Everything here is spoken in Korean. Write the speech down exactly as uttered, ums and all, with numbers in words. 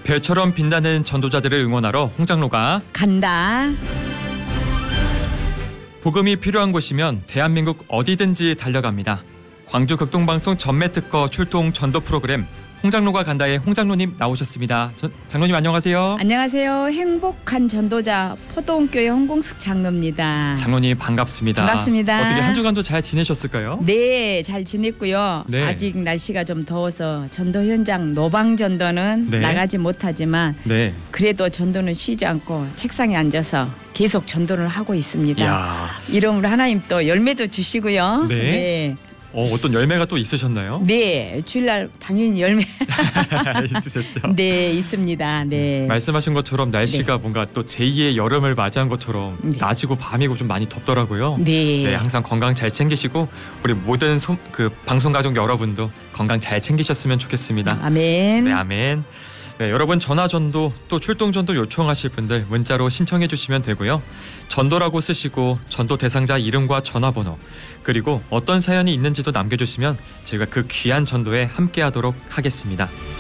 별처럼 빛나는 전도자들을 응원하러 홍장로가 간다. 복음이 필요한 곳이면 대한민국 어디든지 달려갑니다. 광주 극동방송 전매특허 출동 전도 프로그램 홍장로가 간다의 홍장로님 나오셨습니다. 저, 장로님 안녕하세요. 안녕하세요. 행복한 전도자 포도원교회 홍공숙 장로입니다. 장로님 반갑습니다. 반갑습니다. 어떻게 한 주간도 잘 지내셨을까요? 네, 잘 지냈고요. 네. 아직 날씨가 좀 더워서 전도 현장 노방 전도는 네. 나가지 못하지만 네. 그래도 전도는 쉬지 않고 책상에 앉아서 계속 전도를 하고 있습니다. 이야. 이름으로 하나님 또 열매도 주시고요. 네. 네. 어, 어떤 열매가 또 있으셨나요? 네, 주일날 당연히 열매 있으셨죠? 네, 있습니다. 네. 말씀하신 것처럼 날씨가 네. 뭔가 또 제이의 여름을 맞이한 것처럼 네. 낮이고 밤이고 좀 많이 덥더라고요. 네. 네, 항상 건강 잘 챙기시고 우리 모든 소, 그 방송 가족 여러분도 건강 잘 챙기셨으면 좋겠습니다. 아멘. 네, 아멘. 네, 여러분 전화전도 또 출동전도 요청하실 분들 문자로 신청해 주시면 되고요. 전도라고 쓰시고 전도 대상자 이름과 전화번호 그리고 어떤 사연이 있는지도 남겨주시면 저희가 그 귀한 전도에 함께하도록 하겠습니다.